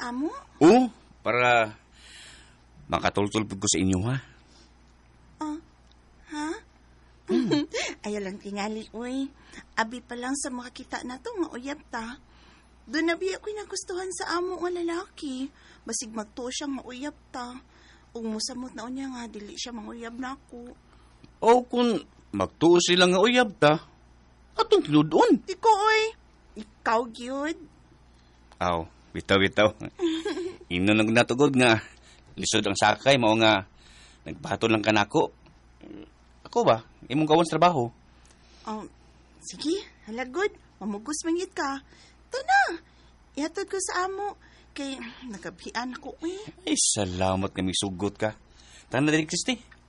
amo? Oo, para makatultul ko sa inyo, ha? Ha? Ayaw lang tingali, uy. Abi pa lang sa makakita na to, nga uyab ta. Doon na biya ko'y nagustuhan sa amo nga lalaki. Basig magtuo siya nga uyab ta. Ug musamot na unya nga, dili siya manguyab na ako. O kung magtuo sila nga uyab ta, atong tinudon. Ikaw, uy. Ikaw, gyud. Aw, bitaw-bitaw. Ino nang natugod nga, lisod ang sakay, mao nga, nagbato lang kanako. Ako ba? Imong gawon sa trabaho. Sige, halagod. Mamugos mangit ka. Ito na. Ihatod ko sa amo. Kay nagabhian ako, eh. Ay, salamat nga may sugot ka. Tanda din, Christy.